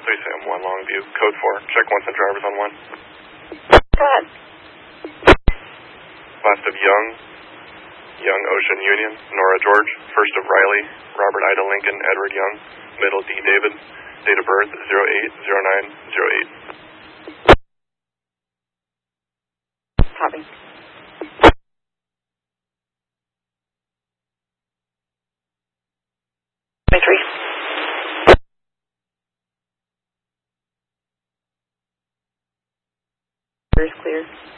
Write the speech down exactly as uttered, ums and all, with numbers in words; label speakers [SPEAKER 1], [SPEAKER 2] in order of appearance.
[SPEAKER 1] three Sam one Longview, code four. Check once on drivers on one.
[SPEAKER 2] Go ahead.
[SPEAKER 1] Last of Young, Young Ocean Union, Nora George. First of Riley, Robert Ida Lincoln, Edward Young. Middle D David. Date of birth zero eight zero nine zero eight.
[SPEAKER 2] Copy. twenty-three. Clear is clear.